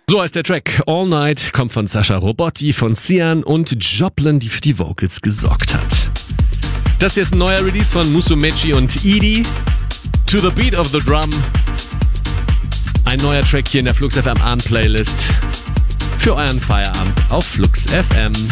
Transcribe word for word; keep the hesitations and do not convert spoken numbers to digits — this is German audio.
So heißt der Track All Night, kommt von Sascha Robotti, von Sian und Joplin, die für die Vocals gesorgt hat. Das hier ist ein neuer Release von Musumeci und Edie. To the Beat of the Drum. Ein neuer Track hier in der Flux F M Abend Playlist für euren Feierabend auf Flux F M.